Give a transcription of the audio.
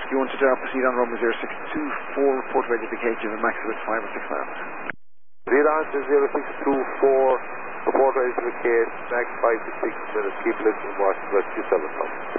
You want to proceed on runway 0624, report ready to vacate, you have a max of 5 or 6 miles. Lead on to 0624, report ready to vacate, max 5 to 6 minutes, keep listening, watch, rescue 7 knots.